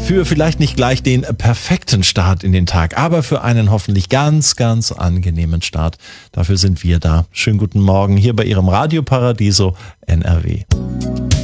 Für vielleicht nicht gleich den perfekten Start in den Tag, aber für einen hoffentlich ganz, ganz angenehmen Start. Dafür sind wir da. Schönen guten Morgen hier bei Ihrem Radio Paradiso NRW.